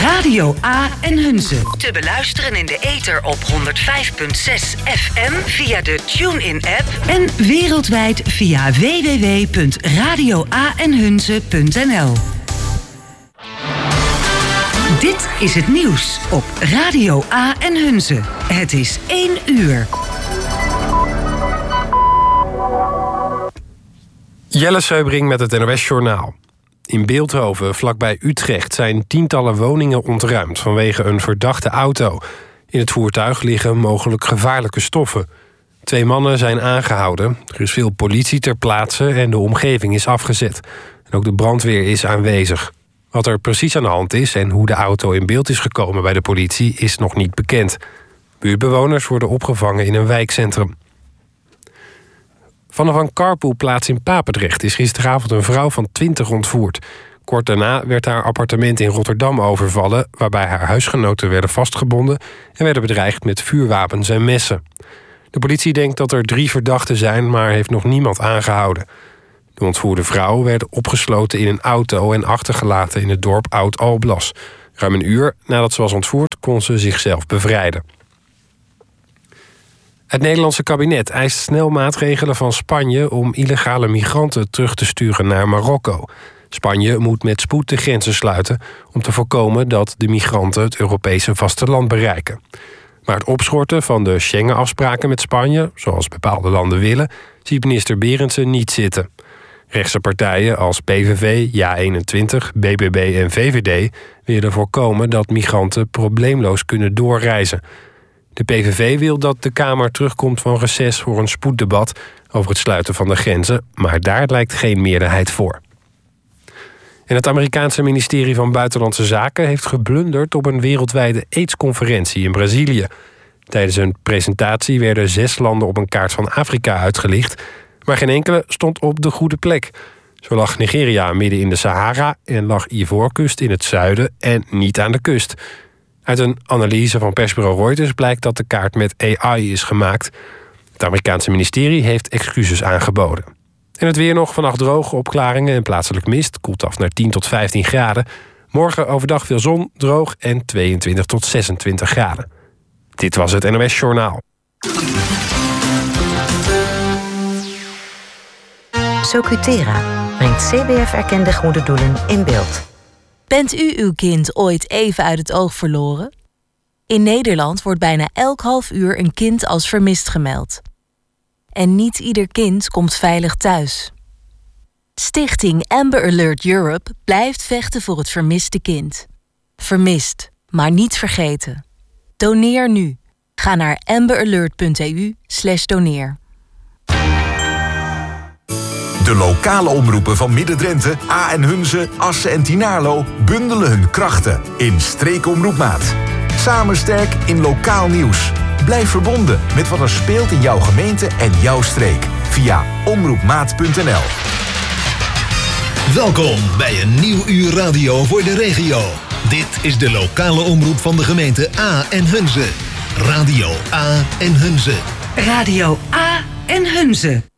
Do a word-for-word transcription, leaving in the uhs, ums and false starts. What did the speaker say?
Radio A en Hunze. Te beluisteren in de ether op honderd vijf komma zes F M via de TuneIn-app. En wereldwijd via w w w punt radio a en hunze punt n l. Dit is het nieuws op Radio A en Hunze. Het is één uur. Jelle Seubring met het N O S-journaal. In Beeldhoven, vlakbij Utrecht, zijn tientallen woningen ontruimd vanwege een verdachte auto. In het voertuig liggen mogelijk gevaarlijke stoffen. Twee mannen zijn aangehouden. Er is veel politie ter plaatse en de omgeving is afgezet. En ook de brandweer is aanwezig. Wat er precies aan de hand is en hoe de auto in beeld is gekomen bij de politie is nog niet bekend. Buurtbewoners worden opgevangen in een wijkcentrum. Vanaf een carpoolplaats in Papendrecht is gisteravond een vrouw van twintig ontvoerd. Kort daarna werd haar appartement in Rotterdam overvallen, waarbij haar huisgenoten werden vastgebonden en werden bedreigd met vuurwapens en messen. De politie denkt dat er drie verdachten zijn, maar heeft nog niemand aangehouden. De ontvoerde vrouw werd opgesloten in een auto en achtergelaten in het dorp Oud-Alblas. Ruim een uur nadat ze was ontvoerd kon ze zichzelf bevrijden. Het Nederlandse kabinet eist snel maatregelen van Spanje om illegale migranten terug te sturen naar Marokko. Spanje moet met spoed de grenzen sluiten om te voorkomen dat de migranten het Europese vasteland bereiken. Maar het opschorten van de Schengen-afspraken met Spanje, zoals bepaalde landen willen, ziet minister Berendsen niet zitten. Rechtse partijen als P V V, Ja eenentwintig, B B B en V V D willen voorkomen dat migranten probleemloos kunnen doorreizen. De P V V wil dat de Kamer terugkomt van reces voor een spoeddebat over het sluiten van de grenzen, maar daar lijkt geen meerderheid voor. En het Amerikaanse ministerie van Buitenlandse Zaken heeft geblunderd op een wereldwijde AIDS-conferentie in Brazilië. Tijdens een presentatie werden zes landen op een kaart van Afrika uitgelicht, maar geen enkele stond op de goede plek. Zo lag Nigeria midden in de Sahara en lag Ivoorkust in het zuiden en niet aan de kust. Uit een analyse van persbureau Reuters blijkt dat de kaart met A I is gemaakt. Het Amerikaanse ministerie heeft excuses aangeboden. En het weer nog, vannacht droge opklaringen en plaatselijk mist. Koelt af naar tien tot vijftien graden. Morgen overdag veel zon, droog en tweeëntwintig tot zesentwintig graden. Dit was het N O S-journaal. Socutera brengt C B F-erkende goede doelen in beeld. Bent u uw kind ooit even uit het oog verloren? In Nederland wordt bijna elk half uur een kind als vermist gemeld. En niet ieder kind komt veilig thuis. Stichting Amber Alert Europe blijft vechten voor het vermiste kind. Vermist, maar niet vergeten. Doneer nu. Ga naar amberalert punt e u slash doneer. De lokale omroepen van Midden-Drenthe, A en Hunze, Assen en Tynaarlo bundelen hun krachten in Streekomroepmaat. Samen sterk in lokaal nieuws. Blijf verbonden met wat er speelt in jouw gemeente en jouw streek via omroepmaat punt n l. Welkom bij een nieuw uur radio voor de regio. Dit is de lokale omroep van de gemeente A en Hunze. Radio A en Hunze. Radio A en Hunze.